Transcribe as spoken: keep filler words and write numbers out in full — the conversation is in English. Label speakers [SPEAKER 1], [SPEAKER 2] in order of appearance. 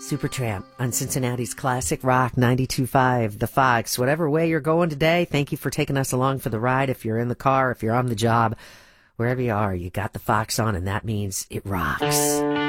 [SPEAKER 1] Supertramp on Cincinnati's classic rock ninety-two point five, The Fox. Whatever way you're going today, thank you for taking us along for the ride. If you're in the car, if you're on the job, wherever you are, you got The Fox on, and that means it rocks.